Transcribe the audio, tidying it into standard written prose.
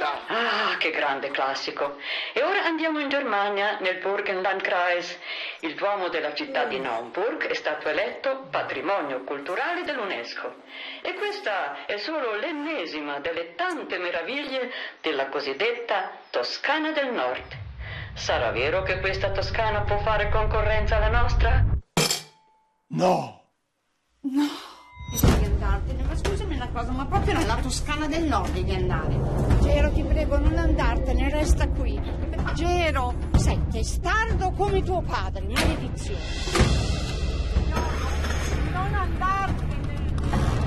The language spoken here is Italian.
città. Ah, che grande classico. E ora andiamo in Germania, nel Burgenlandkreis. Il Duomo della città di Naumburg è stato eletto patrimonio culturale dell'UNESCO. E questa è solo l'ennesima delle tante meraviglie della cosiddetta Toscana del Nord. Sarà vero che questa Toscana può fare concorrenza alla nostra? No. No, bisogna andartene, ma scusami una cosa, ma proprio nella Toscana del Nord devi andare. Gero, ti prego, non andartene, resta qui. Gero, sei testardo come tuo padre, maledizione. No, non andartene.